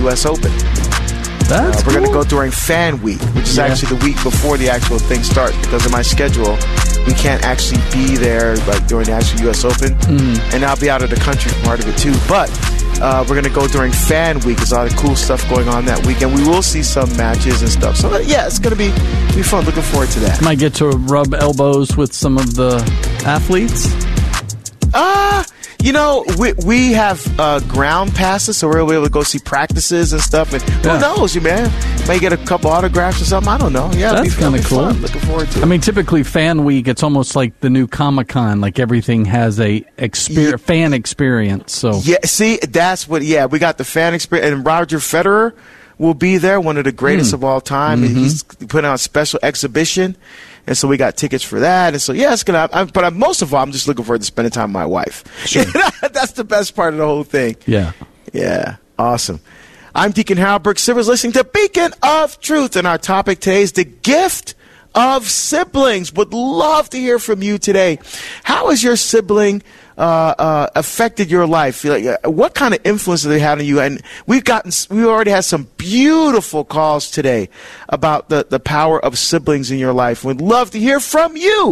U.S. Open. That's We're cool. going to go during Fan Week, which is actually the week before the actual thing starts. Because of my schedule, we can't actually be there like during the actual U.S. Open. And I'll be out of the country for part of it too. But we're going to go during Fan Week. There's a lot of cool stuff going on that week. And we will see some matches and stuff. So, yeah, it's going to be fun. Looking forward to that. Might get to rub elbows with some of the athletes. You know, we have ground passes, so we're able to go see practices and stuff. And who knows, you man? May get a couple autographs or something. I don't know. Yeah, that's kind of cool. Fun. Looking forward to it. I mean, typically Fan Week, it's almost like the new Comic-Con. Like everything has a fan experience. So yeah, see, that's what. Yeah, we got the fan experience, and Roger Federer will be there, one of the greatest of all time. And he's putting on a special exhibition. And so we got tickets for that. And so, yeah, it's going to – but most of all, I'm just looking forward to spending time with my wife. Sure. That's the best part of the whole thing. Yeah. Yeah. Awesome. I'm Deacon Harold Brooks Sivers, listening to Beacon of Truth. And our topic today is the gift of siblings. Would love to hear from you today. How has your sibling affected your life? What kind of influence have they had on you? And we already had some beautiful calls today about the power of siblings in your life. We'd love to hear from you.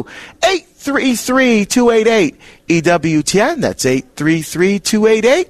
833-288-EWTN. That's 833-288-3986.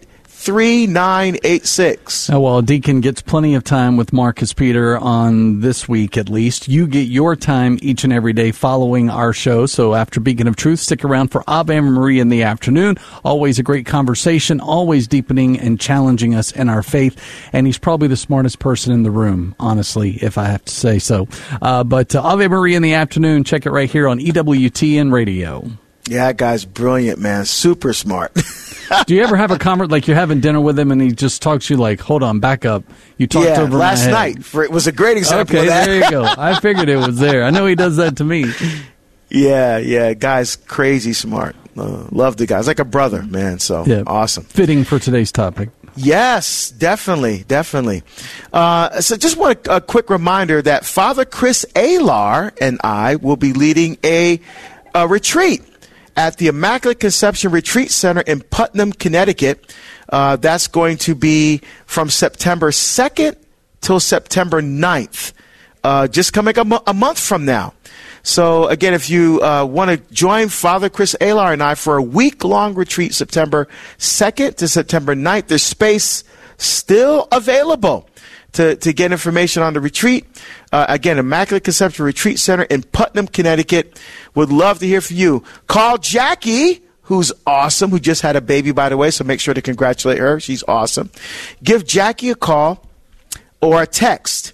Oh, well, Deacon gets plenty of time with Marcus Peter on this week at least. You get your time each and every day following our show. So after Beacon of Truth, stick around for Ave Maria in the afternoon. Always a great conversation, always deepening and challenging us in our faith. And he's probably the smartest person in the room, honestly, if I have to say so. But Ave Maria in the afternoon, check it right here on EWTN Radio. Yeah, that guy's brilliant, man. Super smart. Do you ever have a conversation, like you're having dinner with him and he just talks to you like, hold on, back up. You talked over last my head. night. It was a great example of that. Okay, there you go. I figured it was there. I know he does that to me. Yeah. Guy's crazy smart. Love the guy. He's like a brother, man. So, awesome. Fitting for today's topic. Yes, definitely. So just want a quick reminder that Father Chris Alar and I will be leading a retreat at the Immaculate Conception Retreat Center in Putnam, Connecticut. That's going to be from September 2nd till September 9th, just coming a month from now. So, again, if you want to join Father Chris Alar and I for a week-long retreat, September 2nd to September 9th, there's space still available to get information on the retreat. Again, Immaculate Conception Retreat Center in Putnam, Connecticut. Would love to hear from you. Call Jackie, who's awesome, who just had a baby, by the way, so make sure to congratulate her. She's awesome. Give Jackie a call or a text,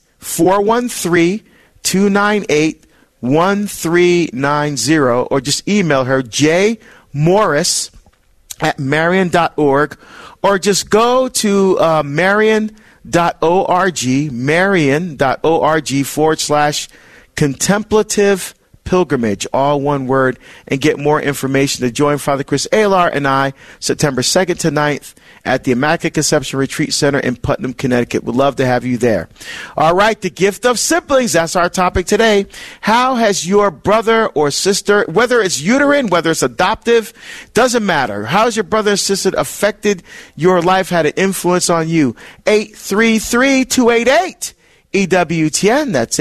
413-298-1390, or just email her, jmorris@marian.org, or just go to marian.org, marian.org/contemplative pilgrimage, all one word, and get more information to join Father Chris Alar and I September 2nd to 9th at the Immaculate Conception Retreat Center in Putnam, Connecticut. We'd love to have you there. All right, the gift of siblings, that's our topic today. How has your brother or sister, whether it's uterine, whether it's adoptive, doesn't matter. How has your brother and sister affected your life, had an influence on you? 833-288-EWTN. That's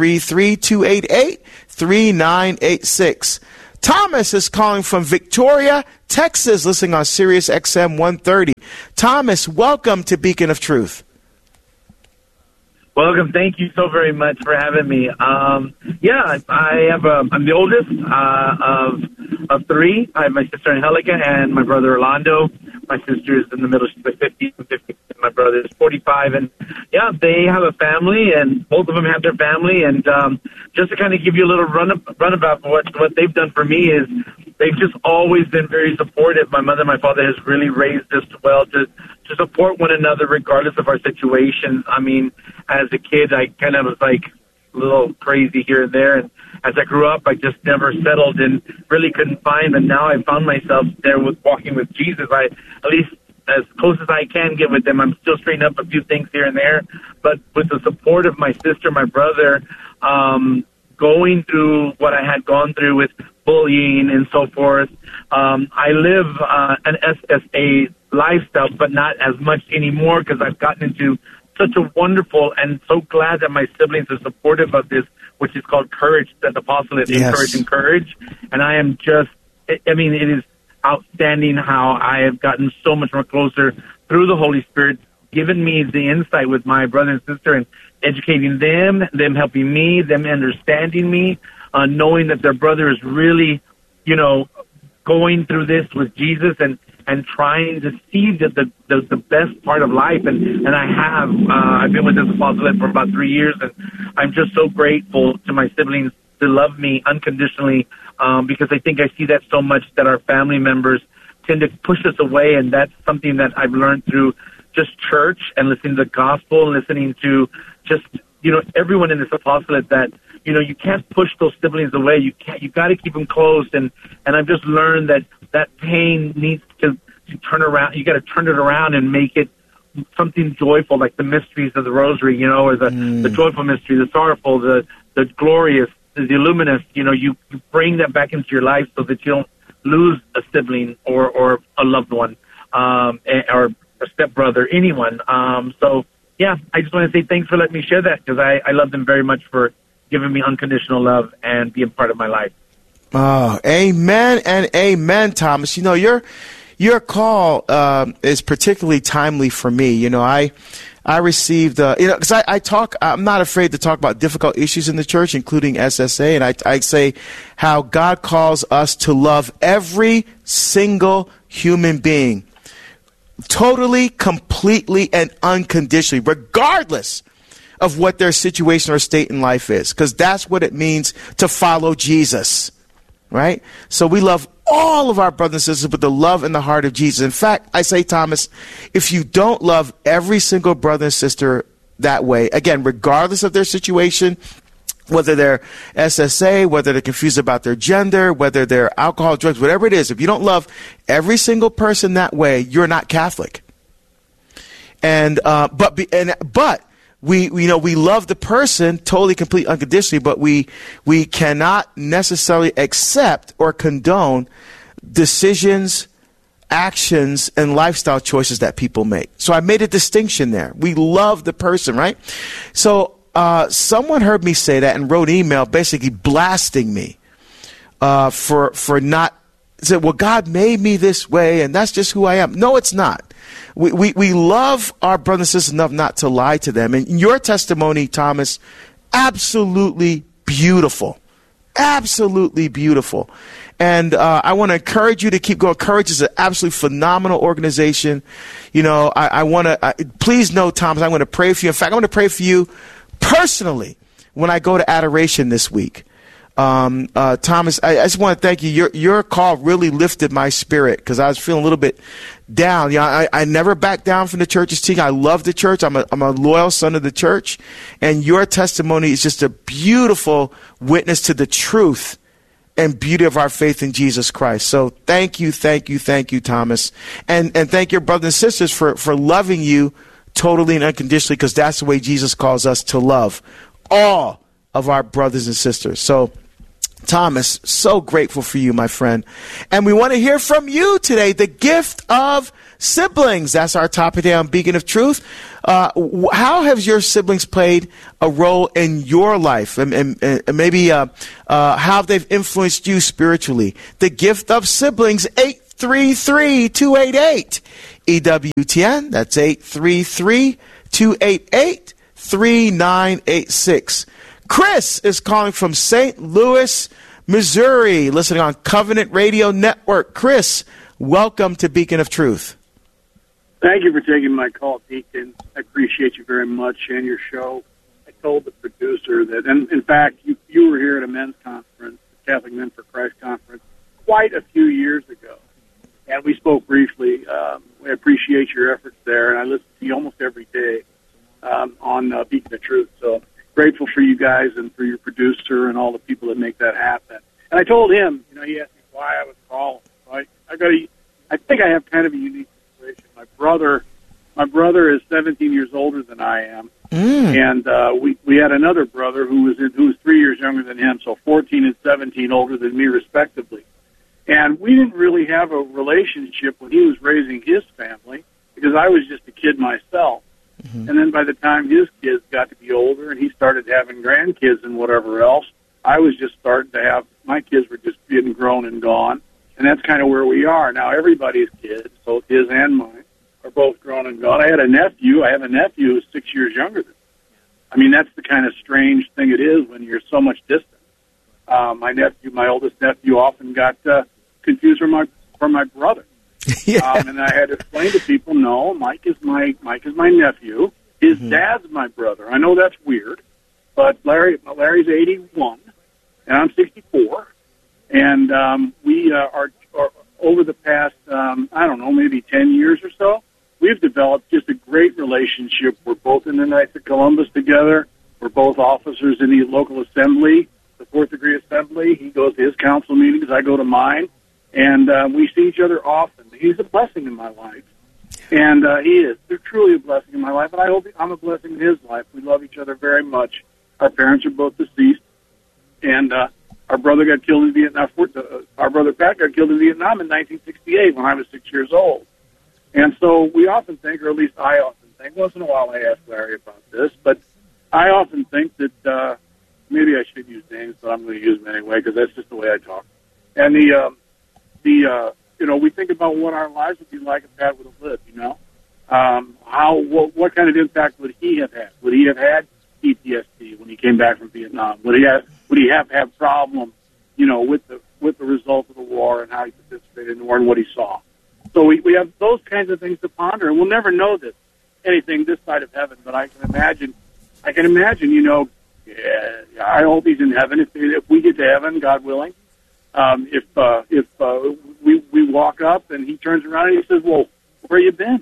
833-288-3986. Thomas is calling from Victoria, Texas, listening on Sirius XM 130. Thomas, welcome to Beacon of Truth. Welcome. Thank you so very much for having me. I'm the oldest of three. I have my sister Angelica and my brother Orlando. My sister is in the middle. She's like 50. My brother is 45. And, they have a family, and both of them have their family. And just to kind of give you a little runabout for what they've done for me is they've just always been very supportive. My mother and my father has really raised us well to support one another regardless of our situations. I mean, as a kid, I kind of was like a little crazy here and there. And as I grew up, I just never settled and really couldn't find. And now I found myself there with walking with Jesus. I, at least as close as I can get with them, I'm still straightening up a few things here and there. But with the support of my sister, my brother, going through what I had gone through with bullying and so forth, I live an SSA lifestyle, but not as much anymore because I've gotten into such a wonderful and so glad that my siblings are supportive of this, which is called Courage, that the apostolate, Encouraging Courage. And I am just, I mean, it is outstanding how I have gotten so much more closer through the Holy Spirit, given me the insight with my brother and sister and educating them helping me, them understanding me, knowing that their brother is really, you know, going through this with Jesus and trying to see the best part of life. And I've been with this apostolate for about 3 years, and I'm just so grateful to my siblings to love me unconditionally, because I think I see that so much that our family members tend to push us away, and that's something that I've learned through just church and listening to the gospel and listening to just, you know, everyone in this apostolate, that, you know, you can't push those siblings away. You got to keep them close. And I've just learned that pain needs to turn around. You got to turn it around and make it something joyful, like the mysteries of the Rosary, you know, or the joyful mystery, the sorrowful, the glorious, the luminous. You know, you bring that back into your life so that you don't lose a sibling or a loved one, or a stepbrother, anyone. So, yeah, I just want to say thanks for letting me share that, because I love them very much for giving me unconditional love and being part of my life. Oh, amen and amen, Thomas. You know, your call is particularly timely for me. You know, I received, because I'm not afraid to talk about difficult issues in the church, including SSA, and I say how God calls us to love every single human being, totally, completely, and unconditionally, regardless of what their situation or state in life is, because that's what it means to follow Jesus, right? So we love all of our brothers and sisters with the love and the heart of Jesus. In fact, I say, Thomas, if you don't love every single brother and sister that way, again, regardless of their situation, whether they're SSA, whether they're confused about their gender, whether they're alcohol, drugs, whatever it is, if you don't love every single person that way, you're not Catholic. And but we love the person totally, completely, unconditionally, but we cannot necessarily accept or condone decisions, actions, and lifestyle choices that people make. So I made a distinction there. We love the person, right? So someone heard me say that and wrote an email basically blasting me for not, said, well, God made me this way, and that's just who I am. No, it's not. We love our brothers and sisters enough not to lie to them. And your testimony, Thomas, absolutely beautiful. Absolutely beautiful. And I want to encourage you to keep going. Courage is an absolutely phenomenal organization. You know, I want to, please know, Thomas, I'm going to pray for you. In fact, I'm going to pray for you personally when I go to adoration this week. Thomas, I just want to thank you. Your call really lifted my spirit, because I was feeling a little bit down. You know, I never back down from the church's teaching. I love the church. I'm a loyal son of the church, and your testimony is just a beautiful witness to the truth and beauty of our faith in Jesus Christ. So thank you, Thomas, and thank your brothers and sisters for loving you totally and unconditionally, because that's the way Jesus calls us to love all of our brothers and sisters. So, Thomas, so grateful for you, my friend. And we want to hear from you today, the gift of siblings. That's our topic today on Beacon of Truth. How have your siblings played a role in your life? And maybe how they've influenced you spiritually? The gift of siblings, 833-288. EWTN, that's 833-288-3986. Chris is calling from St. Louis, Missouri, listening on Covenant Radio Network. Chris, welcome to Beacon of Truth. Thank you for taking my call, Deacon. I appreciate you very much and your show. I told the producer that, and in fact, you were here at a men's conference, the Catholic Men for Christ conference, quite a few years ago. And we spoke briefly. I appreciate your efforts there, and I listen to you almost every day on Beacon of Truth. So grateful for you guys and for your producer and all the people that make that happen. And I told him, you know, he asked me why I was calling. So I think I have kind of a unique situation. My brother is 17 years older than I am, and we had another brother who was 3 years younger than him, so 14 and 17 older than me, respectively. And we didn't really have a relationship when he was raising his family, because I was just a kid myself. And then by the time his kids got to be older and he started having grandkids and whatever else, I was just starting to have, my kids were just getting grown and gone. And that's kind of where we are. Now everybody's kids, both his and mine, are both grown and gone. I have a nephew who's 6 years younger than me. I mean, that's the kind of strange thing it is when you're so much distant. My oldest nephew often got confused from my brother. Yeah. And I had to explain to people, no, Mike is my nephew. His dad's my brother. I know that's weird, but Larry's 81, and I'm 64. And we are over the past, maybe 10 years or so, we've developed just a great relationship. We're both in the Knights of Columbus together. We're both officers in the local assembly, the Fourth Degree Assembly. He goes to his council meetings. I go to mine. And we see each other often. He's a blessing in my life. And he is. They're truly a blessing in my life. And I hope I'm a blessing in his life. We love each other very much. Our parents are both deceased. And our brother got killed in Vietnam. Our brother Pat got killed in Vietnam in 1968 when I was 6 years old. And so we often think, or at least I often think, once in a while I ask Larry about this, but I often think that maybe I should use names, but I'm going to use them anyway because that's just the way I talk. And we think about what our lives would be like if Pat would have lived, what kind of impact would he have had? Would he have had PTSD when he came back from Vietnam? Would he have had problems, with the result of the war and how he participated in the war and what he saw? So we have those kinds of things to ponder, and we'll never know anything this side of heaven, but I can imagine, I hope he's in heaven if we get to heaven, God willing. If we walk up and he turns around and he says, "Well, where you been?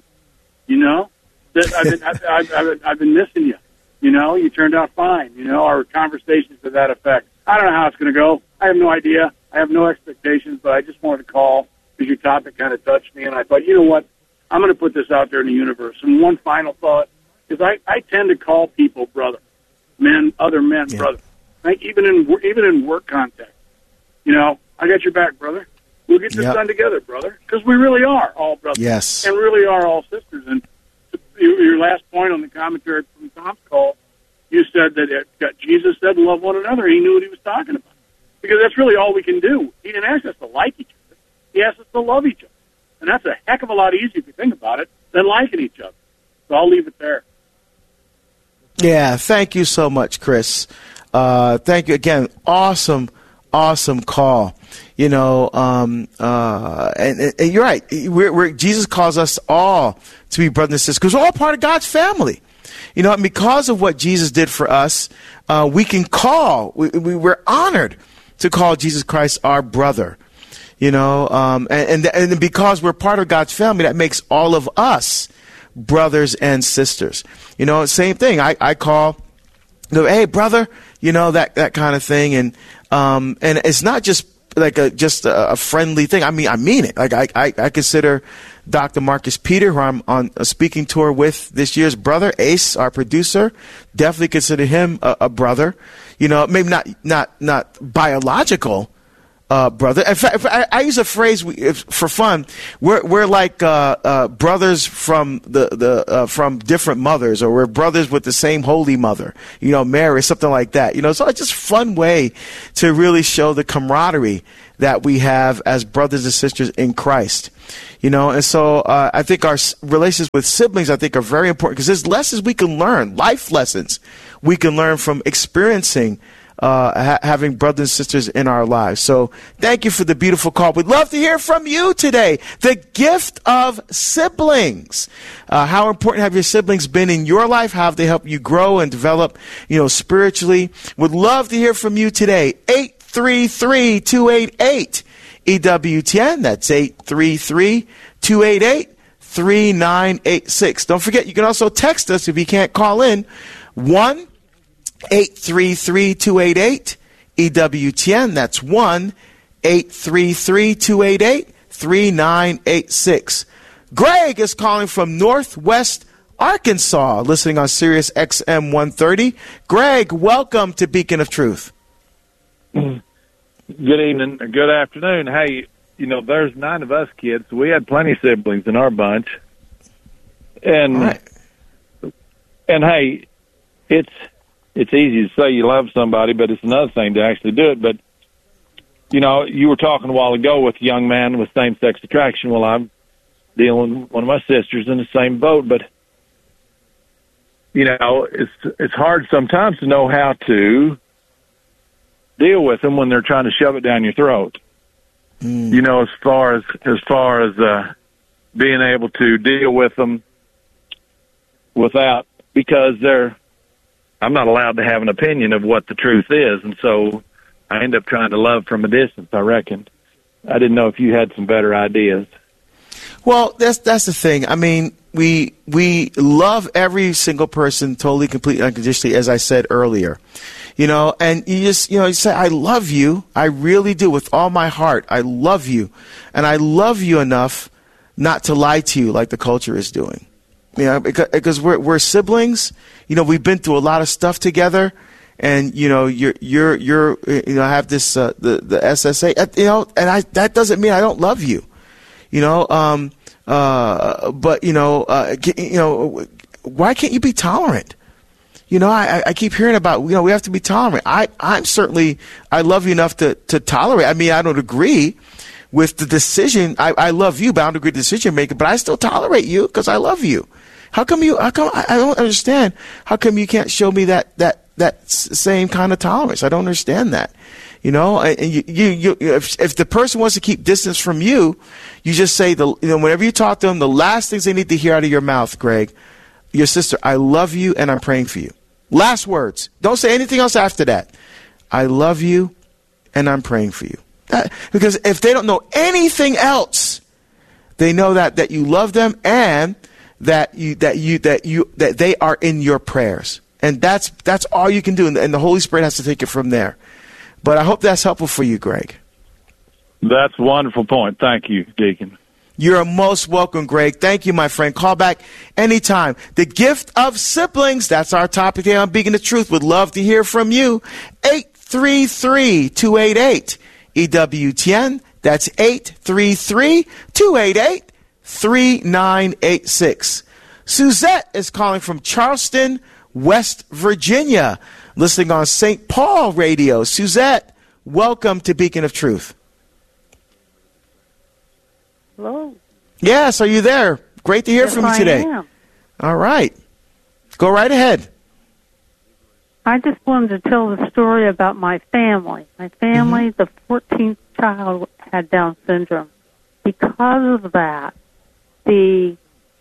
I've been missing you. You turned out fine. Our conversations to that effect. I don't know how it's going to go. I have no idea. I have no expectations, but I just wanted to call because your topic kind of touched me, and I thought, you know what? I'm going to put this out there in the universe. And one final thought is I tend to call people brother, other men, brother. Like even in work context. I got your back, brother. We'll get this done together, brother, because we really are all brothers. Yes. And really are all sisters. And your last point on the commentary from Tom's call, you said that Jesus said, love one another. He knew what he was talking about. Because that's really all we can do. He didn't ask us to like each other. He asked us to love each other. And that's a heck of a lot easier, if you think about it, than liking each other. So I'll leave it there. Yeah, thank you so much, Chris. Thank you again. Awesome call. And you're right. Jesus calls us all to be brothers and sisters because we're all part of God's family. And because of what Jesus did for us, we can we're honored to call Jesus Christ our brother. And because we're part of God's family, that makes all of us brothers and sisters. Same thing. I call, hey, brother, that kind of thing. And it's not just like a friendly thing. I mean it. Like I consider Dr. Marcus Peter, who I'm on a speaking tour with this year's brother, Ace, our producer, definitely consider him a brother. Maybe not biological, brother. In fact, I use a phrase for fun. We're like brothers from from different mothers, or we're brothers with the same holy mother. Mary, something like that. So it's just a fun way to really show the camaraderie that we have as brothers and sisters in Christ. And so I think our relations with siblings, I think, are very important because there's lessons we can learn, life lessons we can learn from experiencing having brothers and sisters in our lives. So thank you for the beautiful call. We'd love to hear from you today. The gift of siblings. How important have your siblings been in your life? How have they helped you grow and develop, spiritually? Would love to hear from you today. 833-288 EWTN. That's 833-288-3986. Don't forget, you can also text us if you can't call in. 1-833-288 EWTN. That's 1-833-288-3986. Greg is calling from Northwest Arkansas, listening on Sirius XM 130. Greg, welcome to Beacon of Truth. Good evening, or good afternoon. Hey, there's 9 of us kids, so we had plenty of siblings in our bunch. And And hey, it's easy to say you love somebody, but it's another thing to actually do it. But, you know, you were talking a while ago with a young man with same-sex attraction. Well, I'm dealing with one of my sisters in the same boat. But, you know, it's hard sometimes to know how to deal with them when they're trying to shove it down your throat. You know, as far as being able to deal with them without, because I'm not allowed to have an opinion of what the truth is, and so I end up trying to love from a distance, I reckon. I didn't know if you had some better ideas. Well, that's the thing. I mean, we love every single person totally, completely, unconditionally, as I said earlier. You know, and you just, you know, you say, I love you. I really do with all my heart. I love you. And I love you enough not to lie to you like the culture is doing. You know, because we're siblings. You know, we've been through a lot of stuff together. And, you know, you're you know, I have this, the SSA, you know, and that doesn't mean I don't love you. You know, but, you know, why can't you be tolerant? You know, I keep hearing about, you know, we have to be tolerant. I'm certainly, I love you enough to tolerate. I mean, I don't agree with the decision. I love you, but I don't agree with the decision making, but I still tolerate you because I love you. How come I don't understand. How come you can't show me that same kind of tolerance? I don't understand that. You know, and if the person wants to keep distance from you, you just say, you know, whenever you talk to them, the last things they need to hear out of your mouth, Greg, your sister, I love you and I'm praying for you. Last words. Don't say anything else after that. I love you and I'm praying for you. Because if they don't know anything else, they know that you love them and that they are in your prayers. And that's all you can do. And the Holy Spirit has to take it from there. But I hope that's helpful for you, Greg. That's a wonderful point. Thank you, Deacon. You're most welcome, Greg. Thank you, my friend. Call back anytime. The gift of siblings, that's our topic today on Beacon of Truth. Would love to hear from you. 833-288-EWTN. That's 833-288-3986. Suzette is calling from Charleston, West Virginia, listening on St. Paul Radio. Suzette, welcome to Beacon of Truth. Hello. Yes, are you there? Great to hear from you today. I am. All right. Go right ahead. I just wanted to tell the story about my family. My family, the 14th child had Down syndrome. Because of that, the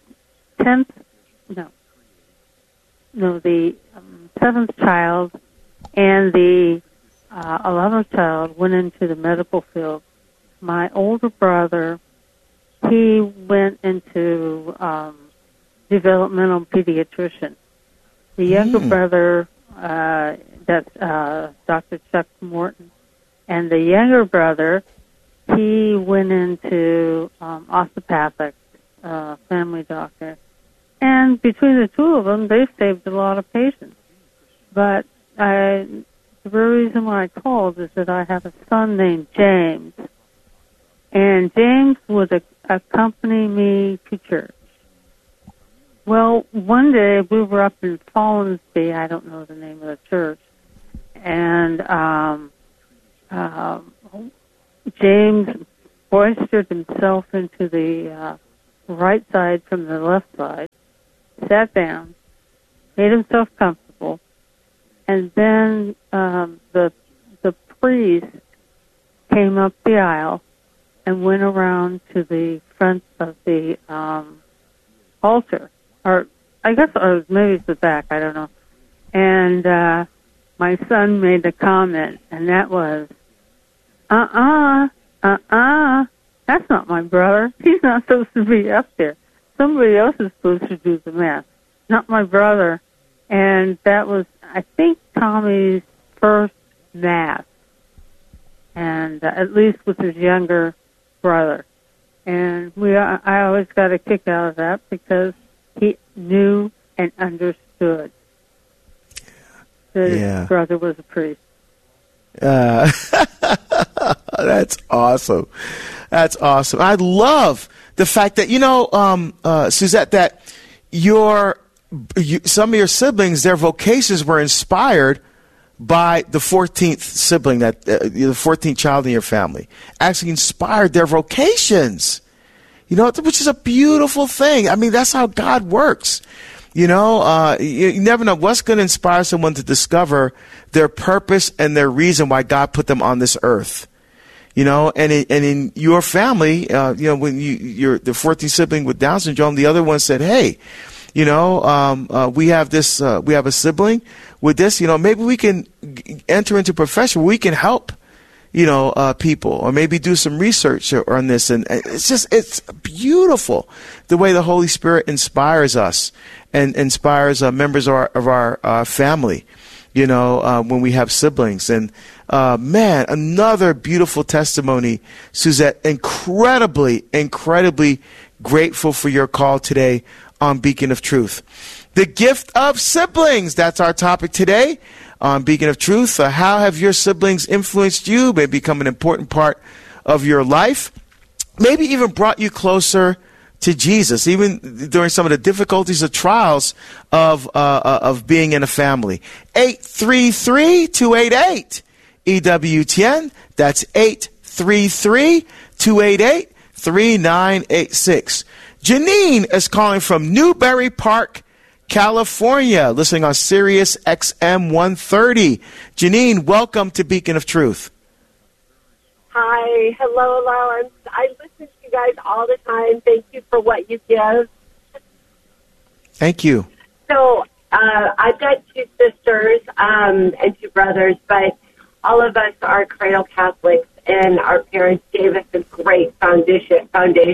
7th child and the 11th child went into the medical field. My older brother, he went into developmental pediatrician. The younger brother, that's Dr. Chuck Morton, and the younger brother, he went into osteopathic family doctor. And between the two of them, they've saved a lot of patients. But the very reason why I called is that I have a son named James. And James would accompany me to church. Well, one day we were up in Fallensby, I don't know the name of the church, and James hoisted himself into the right side from the left side, sat down, made himself comfortable, and then the priest came up the aisle and went around to the front of the altar, or I guess or maybe it's the back, I don't know. And my son made a comment, and that was, that's not my brother. He's not supposed to be up there. Somebody else is supposed to do the mass, not my brother. And that was, I think, Tommy's first mass, and at least with his younger brother. And I always got a kick out of that because he knew and understood that his brother was a priest. That's awesome. That's awesome. I love the fact that, Suzette, that your some of your siblings, their vocations were inspired by the 14th sibling, the 14th child in your family, actually inspired their vocations, which is a beautiful thing. I mean, that's how God works. You never know what's going to inspire someone to discover their purpose and their reason why God put them on this earth. And in your family, when you're the 14th sibling with Down syndrome, the other one said, hey, we have this, we have a sibling with this, maybe we can enter into a profession where we can help, people, or maybe do some research on this. And it's beautiful the way the Holy Spirit inspires us and inspires members of our family, when we have siblings. And, man, another beautiful testimony, Suzette. Incredibly grateful for your call today on Beacon of Truth. The gift of siblings. That's our topic today on Beacon of Truth. How have your siblings influenced you? Maybe become an important part of your life. Maybe even brought you closer to Jesus, even during some of the difficulties or trials of being in a family. 833-288 EWTN. That's 833-288-3986. Janine is calling from Newbury Park, California, listening on Sirius XM 130. Janine, welcome to Beacon of Truth. Hi, hello. I listen to you guys all the time. Thank you for what you give. Thank you. So I've got two sisters and two brothers, but all of us are cradle Catholics, and our parents gave us a great foundation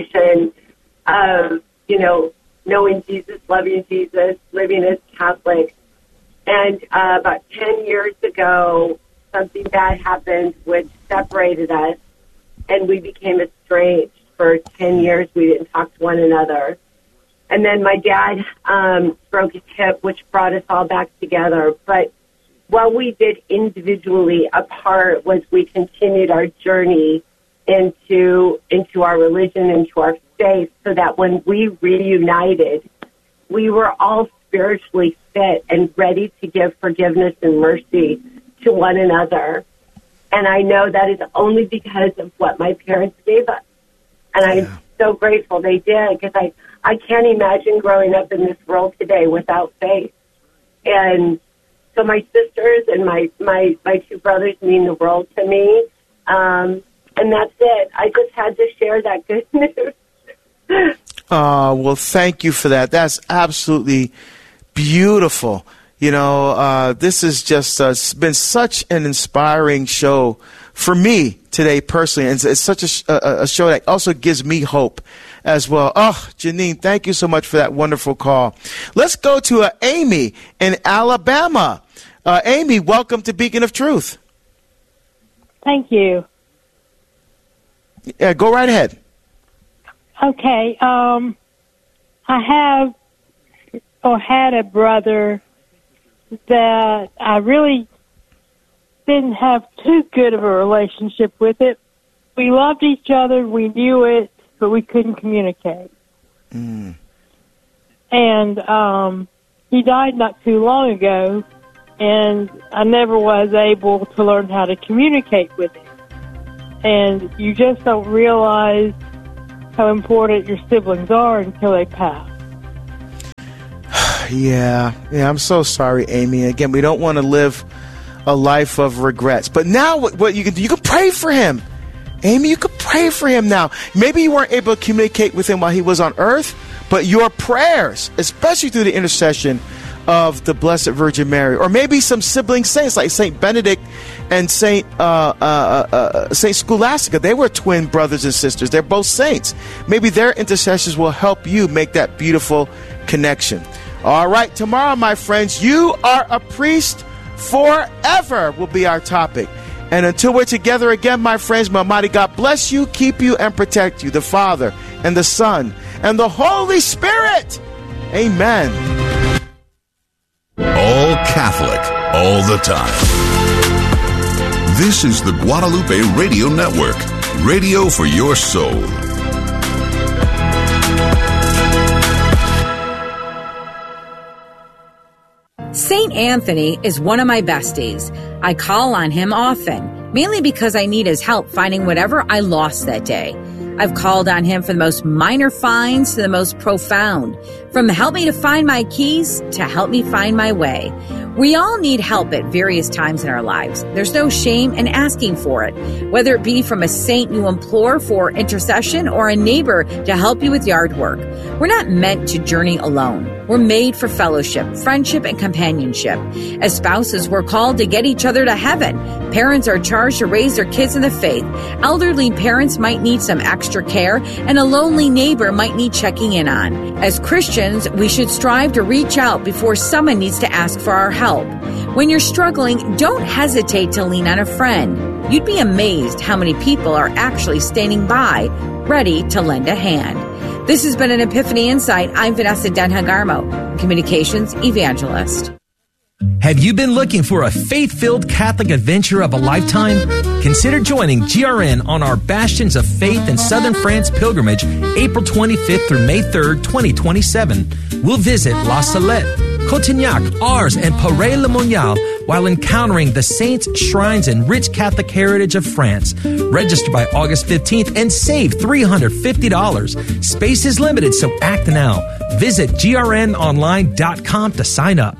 of, knowing Jesus, loving Jesus, living as Catholics. And about 10 years ago, something bad happened which separated us, and we became estranged. For 10 years, we didn't talk to one another. And then my dad broke his hip, which brought us all back together. But what we did individually apart was we continued our journey into our religion, into our faith, so that when we reunited, we were all spiritually fit and ready to give forgiveness and mercy to one another. And I know that is only because of what my parents gave us. And I'm so grateful they did, because I can't imagine growing up in this world today without faith. And so my sisters and my two brothers mean the world to me. And that's it. I just had to share that good news. Well, thank you for that. That's absolutely beautiful. This has just been such an inspiring show for me today personally, and it's such a show that also gives me hope as well. Oh, Janine, thank you so much for that wonderful call. Let's go to Amy in Alabama. Amy, welcome to Beacon of Truth. Thank you. Yeah, go right ahead. Okay. I have or had a brother that I really didn't have too good of a relationship with it. We loved each other, we knew it, but we couldn't communicate. And he died not too long ago, and I never was able to learn how to communicate with him. And you just don't realize how important your siblings are until they pass. Yeah, I'm so sorry, Amy. Again, we don't want to live a life of regrets. But now what you can do, you can pray for him. Amy, you could pray for him now. Maybe you weren't able to communicate with him while he was on earth, but your prayers, especially through the intercession of the Blessed Virgin Mary, or maybe some sibling saints like Saint Benedict and Saint Scholastica. They were twin brothers and sisters. They're both saints. Maybe their intercessions will help you make that beautiful connection. All right, tomorrow, my friends, you are a priest forever will be our topic. And until we're together again, my friends, may Almighty God bless you, keep you, and protect you, the Father and the Son and the Holy Spirit. Amen. All Catholic, all the time. This is the Guadalupe Radio Network, radio for your soul. King Anthony is one of my besties. I call on him often, mainly because I need his help finding whatever I lost that day. I've called on him for the most minor finds to the most profound, from help me to find my keys to help me find my way. We all need help at various times in our lives. There's no shame in asking for it, whether it be from a saint you implore for intercession or a neighbor to help you with yard work. We're not meant to journey alone. We're made for fellowship, friendship, and companionship. As spouses, we're called to get each other to heaven. Parents are charged to raise their kids in the faith. Elderly parents might need some extra care, and a lonely neighbor might need checking in on. As Christians, we should strive to reach out before someone needs to ask for our help. When you're struggling, don't hesitate to lean on a friend. You'd be amazed how many people are actually standing by, ready to lend a hand. This has been an Epiphany Insight. I'm Vanessa Denhagarmo, Communications Evangelist. Have you been looking for a faith-filled Catholic adventure of a lifetime? Consider joining GRN on our Bastions of Faith in Southern France pilgrimage, April 25th through May 3rd, 2027. We'll visit La Salette, Cotignac, Ars, and Paray-le-Monial while encountering the saints, shrines, and rich Catholic heritage of France. Register by August 15th and save $350. Space is limited, so act now. Visit grnonline.com to sign up.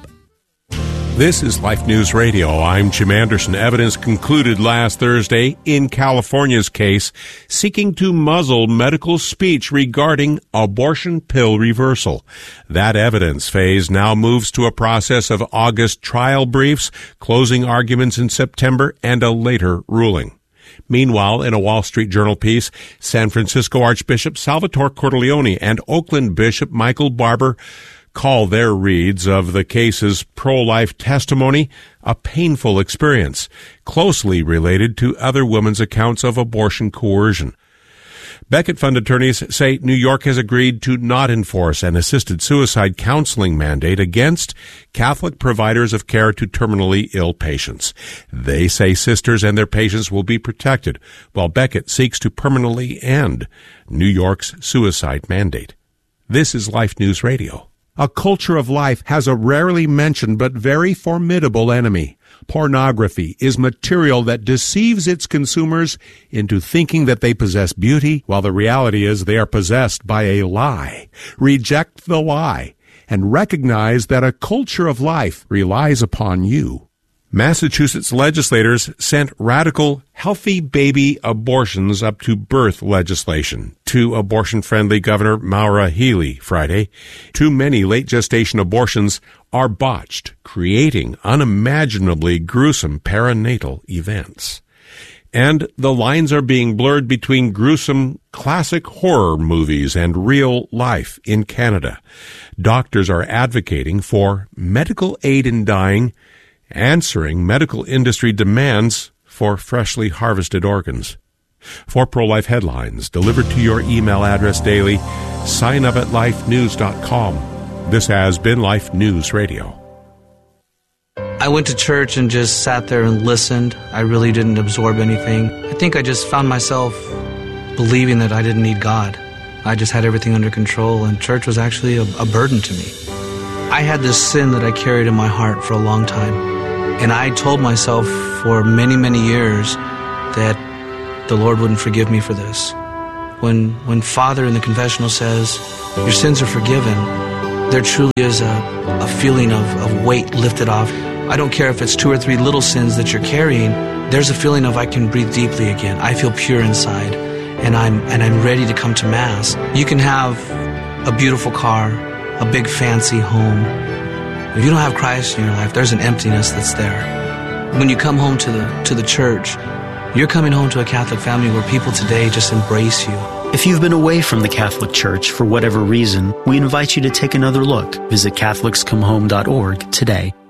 This is Life News Radio. I'm Jim Anderson. Evidence concluded last Thursday in California's case seeking to muzzle medical speech regarding abortion pill reversal. That evidence phase now moves to a process of August trial briefs, closing arguments in September, and a later ruling. Meanwhile, in a Wall Street Journal piece, San Francisco Archbishop Salvatore Cordileone and Oakland Bishop Michael Barber call their reads of the case's pro-life testimony a painful experience, closely related to other women's accounts of abortion coercion. Becket Fund attorneys say New York has agreed to not enforce an assisted suicide counseling mandate against Catholic providers of care to terminally ill patients. They say sisters and their patients will be protected, while Becket seeks to permanently end New York's suicide mandate. This is Life News Radio. A culture of life has a rarely mentioned but very formidable enemy. Pornography is material that deceives its consumers into thinking that they possess beauty, while the reality is they are possessed by a lie. Reject the lie and recognize that a culture of life relies upon you. Massachusetts legislators sent radical healthy baby abortions up to birth legislation to abortion-friendly Governor Maura Healey Friday. Too many late gestation abortions are botched, creating unimaginably gruesome perinatal events. And the lines are being blurred between gruesome classic horror movies and real life in Canada. Doctors are advocating for medical aid in dying, answering medical industry demands for freshly harvested organs. For pro-life headlines delivered to your email address daily, sign up at lifenews.com. This has been Life News Radio. I went to church and just sat there and listened. I really didn't absorb anything. I think I just found myself believing that I didn't need God. I just had everything under control, and church was actually a burden to me. I had this sin that I carried in my heart for a long time. And I told myself for many, many years that the Lord wouldn't forgive me for this. When Father in the confessional says, your sins are forgiven, there truly is a feeling of weight lifted off. I don't care if it's 2 or 3 little sins that you're carrying, there's a feeling of I can breathe deeply again. I feel pure inside, and I'm ready to come to Mass. You can have a beautiful car, a big fancy home. If you don't have Christ in your life, there's an emptiness that's there. When you come home to the church, you're coming home to a Catholic family where people today just embrace you. If you've been away from the Catholic Church for whatever reason, we invite you to take another look. Visit CatholicsComeHome.org today.